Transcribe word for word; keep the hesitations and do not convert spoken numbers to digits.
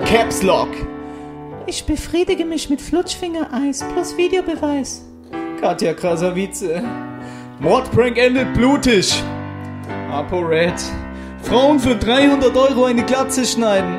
Caps Lock. Ich befriedige mich mit Flutschfinger-Eis plus Videobeweis. Katja Krasavice. Mordprank endet blutig. ApoRed. Frauen für dreihundert Euro eine Glatze schneiden.